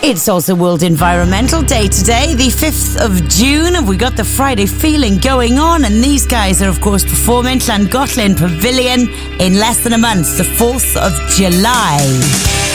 It's also World Environmental Day today, the 5th of June. We got the Friday feeling going on, and these guys are, of course, performing Llangollen Pavilion in less than a month, the 4th of July.